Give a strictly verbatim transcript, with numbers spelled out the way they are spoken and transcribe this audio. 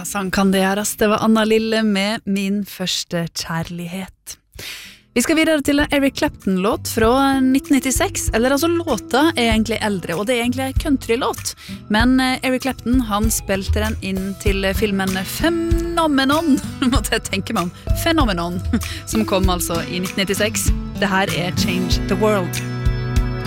sånn kan det gjøres. Det var Anna Lille med Min første kjærlighet. Vi skal videre til en Eric Clapton-låt fra nitten nittiseks, eller altså låta er egentlig eldre, og det er egentlig en country-låt. Men Eric Clapton, han spilte den inn til filmen Phenomenon, måtte jeg tenke meg om, Phenomenon, som kom altså i nitten nittiseks. Det her er Change the World.